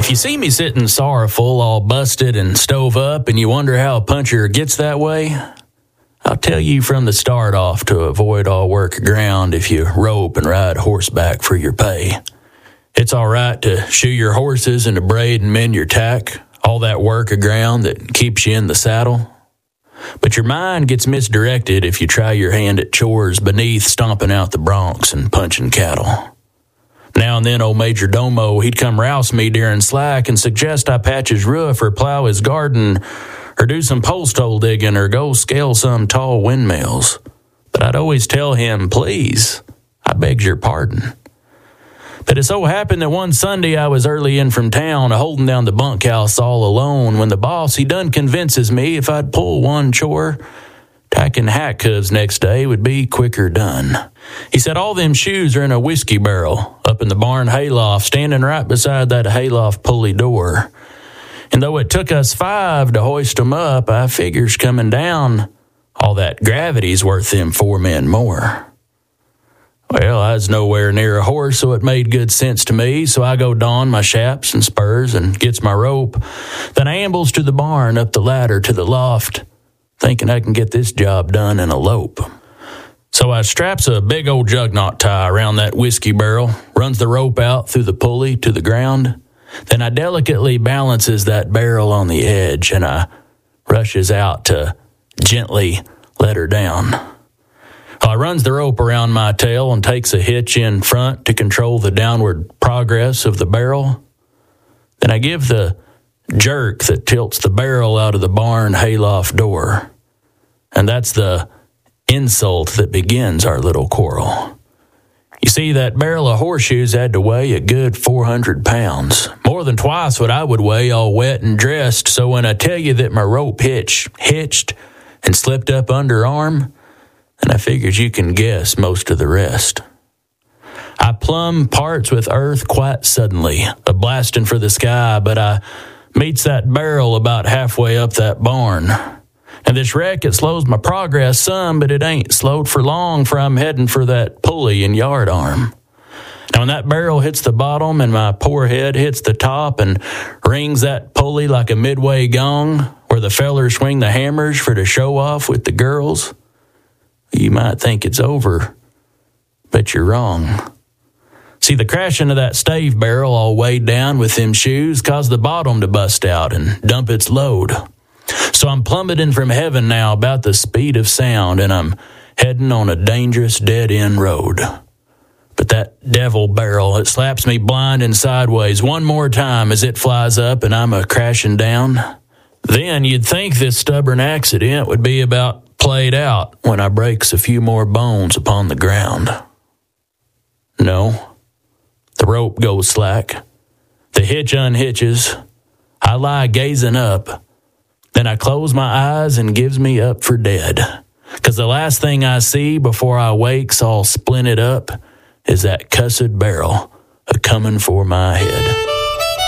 If you see me sitting sorrowful, all busted and stove up, and you wonder how a puncher gets that way, I'll tell you from the start off to avoid all work ground if you rope and ride horseback for your pay. It's all right to shoe your horses and to braid and mend your tack, all that work aground that keeps you in the saddle. But your mind gets misdirected if you try your hand at chores beneath stomping out the broncs and punching cattle. Now and then old Major Domo, he'd come rouse me during slack and suggest I patch his roof or plow his garden or do some post hole digging or go scale some tall windmills. But I'd always tell him, please, I begs your pardon. But it so happened that one Sunday I was early in from town, holding down the bunkhouse all alone, when the boss, he done convinces me if I'd pull one chore, tacking hack hooves next day would be quicker done. He said all them shoes are in a whiskey barrel up in the barn hayloft, standing right beside that hayloft pulley door. And though it took us 5 to hoist 'em up, I figures coming down, all that gravity's worth them 4 men more. Well, I was nowhere near a horse, so it made good sense to me, so I go don my chaps and spurs and gets my rope. Then I ambles to the barn, up the ladder to the loft, thinking I can get this job done in a lope. So I straps a big old jugknot tie around that whiskey barrel, runs the rope out through the pulley to the ground. Then I delicately balances that barrel on the edge, and I rushes out to gently let her down. I runs the rope around my tail and takes a hitch in front to control the downward progress of the barrel. Then I give the jerk that tilts the barrel out of the barn hayloft door. And that's the insult that begins our little quarrel. You see, that barrel of horseshoes had to weigh a good 400 pounds, more than twice what I would weigh all wet and dressed. So when I tell you that my rope hitched and slipped up underarm, and I figures you can guess most of the rest. I plumb parts with earth quite suddenly, a blasting for the sky, but I meets that barrel about halfway up that barn. And this wreck, it slows my progress some, but it ain't slowed for long, for I'm heading for that pulley and yard arm. Now when that barrel hits the bottom and my poor head hits the top and rings that pulley like a midway gong, where the fellers swing the hammers for to show off with the girls, you might think it's over, but you're wrong. See, the crashing of that stave barrel all weighed down with them shoes caused the bottom to bust out and dump its load. So I'm plummeting from heaven now about the speed of sound, and I'm heading on a dangerous dead-end road. But that devil barrel, it slaps me blind and sideways one more time as it flies up and I'm a-crashing down. Then you'd think this stubborn accident would be about played out when I breaks a few more bones upon the ground. No, the rope goes slack. The hitch unhitches. I lie gazing up. Then I close my eyes and gives me up for dead. 'Cause the last thing I see before I wakes all splinted up is that cussed barrel a-comin' for my head.